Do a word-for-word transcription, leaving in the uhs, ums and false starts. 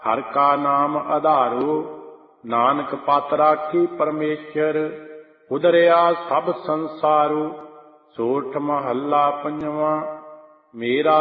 ਹਰਿ ਕਾ ਨਾਮ ਆਧਾਰੋ, ਨਾਨਕ ਪਤ ਰਾਖੀ ਪਰਮੇਸ਼ਰ। ਉਦਰਿਆ ਸਭ ਸੰਸਾਰੁ, ਸੋਠ ਮਹੱਲਾ ਪੰਜਵਾਂ। ਮੇਰਾ